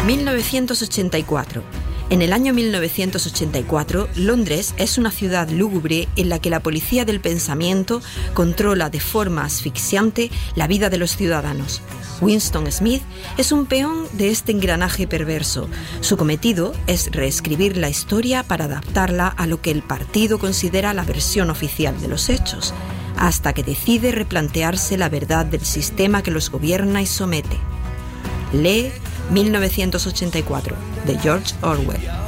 1984. En el año 1984, Londres es una ciudad lúgubre en la que la policía del pensamiento controla de forma asfixiante la vida de los ciudadanos. Winston Smith es un peón de este engranaje perverso. Su cometido es reescribir la historia para adaptarla a lo que el partido considera la versión oficial de los hechos, hasta que decide replantearse la verdad del sistema que los gobierna y somete. Lee 1984, de George Orwell.